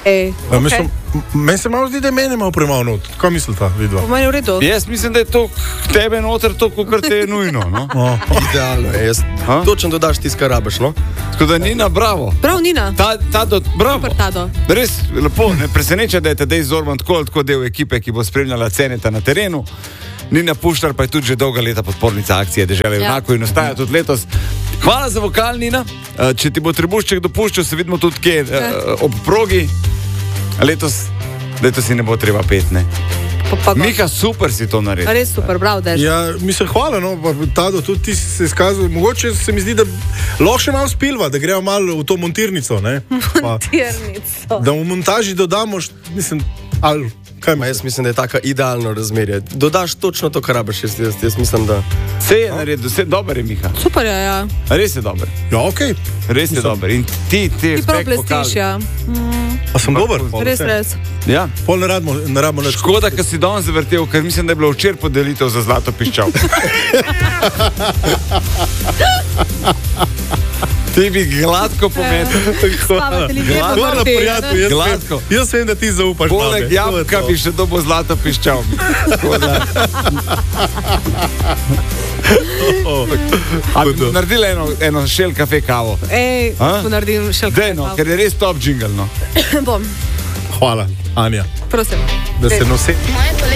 Okay. Meni se malo zdi, da je meni malo premalo not. Kaj mislite, vidva? Po meni je v redu. Jaz mislim, da je to tebe noter, to, kar te je nujno. No? Idealno je. Točno dodaš tisto, kar rabiš. No? Tako da Nina, bravo. Prav, Nina. Bravo. Super, Tado. Res lepo, ne preseneča, da je Tadej Zorman tako del ekipe, ki bo spremljala Ceneta na terenu. Nina Puštar pa je tudi že dolga leta podpornica akcije Dežela junakov in ostaja tudi letos. Hvala za vokal, Nina. Če ti bo trebušček dopuščal, se vidimo tudi kje ob progi. Letos si ne bo treba pet, ne? Miha, super si to naredil. Res super, bravo, Dež. Ja, mislim, hvala, no, Tado, tudi ti si se izkazal. Mogoče se mi zdi, da lahko še malo spilva, da gremo malo v to montirnico, ne? Montirnico. Da v montaži dodamo, mislim, ali... Jaz mislim, da je tako idealno razmerje. Dodaš točno to, kar rabiš. Jaz mislim, da... Vse je naredil, vse dober je, Miha. Super je, ja. Res je dober. Ja, okej. Res je dober. In ti prav blestiš, ja. A sem dober? Res. Ja. Pol ne rabimo več. Škoda, ker si danes zavrtel, ker mislim, da je bilo včeraj podelitev za zlato piščal. Ti bi gladko pometel. Hvala, prijatelj. Jaz vem, da ti zaupaš. Poleg jabolka bi še dobo zlato piščal. Ali bi naredila eno Shell kafe kavo? Naredim Shell kafe kavo. Ker je res top jingle, no. Bom. Hvala, Anja. Prosim. Da se nosi.